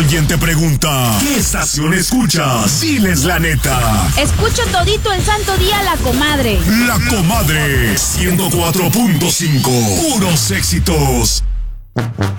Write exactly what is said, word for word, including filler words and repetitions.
alguien te pregunta, ¿qué estación escuchas? Diles la neta. Escucho todito el santo día La Comadre. La Comadre, ciento cuatro punto cinco. Puros éxitos.